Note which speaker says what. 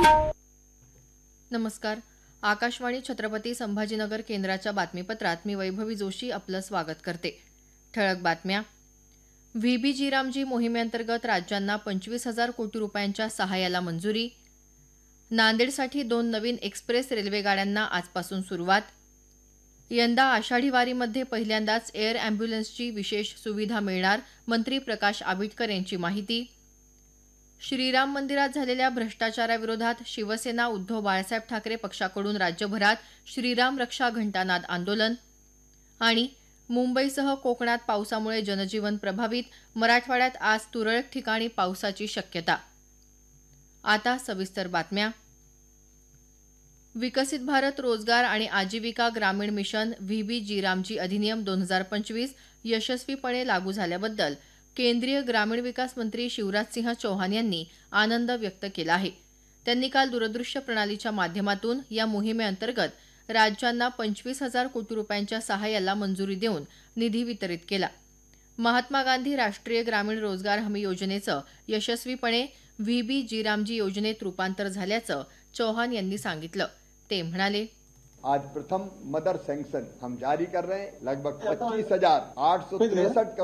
Speaker 1: नमस्कार. आकाशवाणी छत्रपती संभाजीनगर केंद्राच्या बातमीपत्रात मी वैभवी जोशी आपलं स्वागत करते. ठळक बातम्या. व्हीबी जीरामजी मोहिमेअंतर्गत राज्यांना 25,000 कोटी रुपयांच्या सहाय्याला मंजुरी. नांदेडसाठी 2 नवीन एक्सप्रेस रेल्वे गाड्यांना आजपासून सुरुवात. यंदा आषाढी वारीमध्ये पहिल्यांदाच एअर अँब्युलन्सची विशेष सुविधा मिळणार, मंत्री प्रकाश आंबेडकर यांची माहिती. श्रीराम मंदिरात झालेल्या भ्रष्टाचाराविरोधात शिवसेना उद्धव बाळासाहेब ठाकरे पक्षाकडून राज्यभरात श्रीराम रक्षा घंटानाद आंदोलन. आणि मुंबईसह कोकणात पावसामुळे जनजीवन प्रभावित, मराठवाड्यात आज तुरळक ठिकाणी पावसाची शक्यता. आता सविस्तर बातम्या. विकसित भारत रोजगार आणि आजीविका ग्रामीण मिशन व्हीबी जीरामजी अधिनियम 2025 यशस्वीपणे लागू झाल्याबद्दल केंद्रीय ग्रामीण विकास मंत्री शिवराजसिंह चौहान यांनी आनंद व्यक्त केला आहे. त्यांनी काल दूरदृश्य प्रणालीच्या माध्यमातून या मोहिमेअंतर्गत राज्यांना 25,000 कोटी रुपयांच्या सहाय्याला मंजुरी देऊन निधी वितरित केला. महात्मा गांधी राष्ट्रीय ग्रामीण रोजगार हमी योजनेचं यशस्वीपणे व्हीबी जीरामजी योजनेत रूपांतर झाल्याचं चौहान यांनी सांगितलं. ते म्हणाले,
Speaker 2: आज प्रथम मदर सैंक्शन हम जारी कर रहे हैं. लगभग 25,863